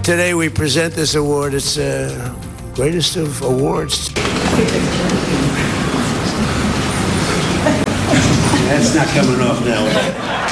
today we present this award. It's the greatest of awards. That's not coming off now.